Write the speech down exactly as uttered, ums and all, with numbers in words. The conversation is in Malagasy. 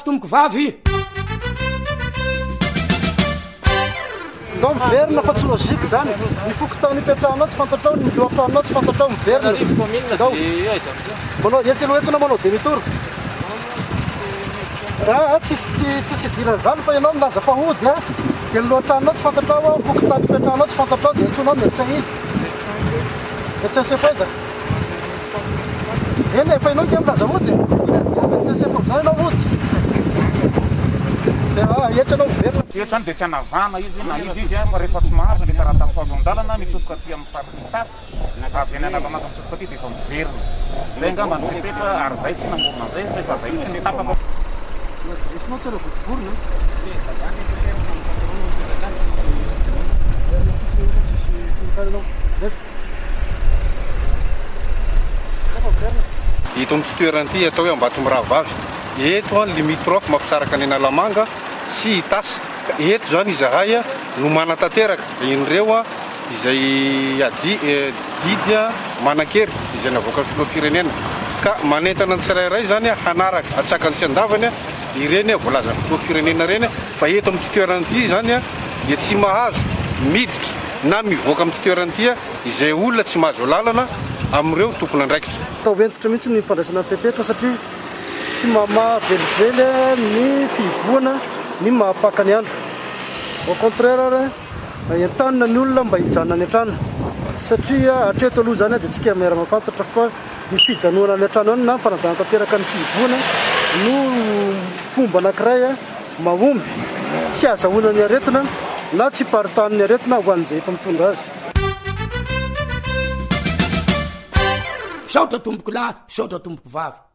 tomboko vavy ndao miverina fa tsy lôzika zany mifoky tao nipetrahanao tsy fantatrao miloatranao tsy fantatrao miverina ndao manao etseloetsina manao demi-tour raha tsisy tsisy idirana zany fa ianao milaza fahody a de niloatranao tsy fantatrao mifoky tao nipetrahanao tsy fantatrao de antsonao médecin izy médecin chef aiza eny fa ianao dia milaza hody médecin chef am'zany ianao hody etsanao miverina etrany de tsy anavana izy na izy izy fa rehefa tsy mahazo le karaha tafalo an-dalana mitsofoka aty amin'ny party tasy avy any anavamaka mitsofoka aty de efa miverina zay angamba ny fepetra ary zay tsy namorona zay rehefa zay tsy netapako esinao tsara votivorona ito amin'ny toerany atao hoe Ambato Miravavy eto ny limitrophe mampisaraka ny Analamanga sy Itasy eto zany izahay no manatanteraka inireo izay adi didy manan-kery izay navoaka filoham-pirenena ka manentana ny tsirairay zany hanaraka atsakany sy andavany ireny voalaza filoham-pirenena reny fa eto amin'ny toerany ity zany dia tsy mahazo miditra na mivoaka amin'ny toerany ity izay olona tsy mahazo lalana amin'ireo tompony andraikitra atao entitra mihitsy ny fandraisana fepetra satria tsy mahavelively ny fivoana ny mahapaka ny andro au contraire entanina ny olona mba hijanona ny an-trano satria hatreto aloha zany dia tsika miara mafantatra fa ny fijanoana ny an-trano any na fanajana tanteraka ny fivoana no fomba anankiray mahomby tsy azahoana ny aretina na tsy paritany ny aretina ho an'izay efa mitondra azy saotra tomboko lahy saotra tomboko vavy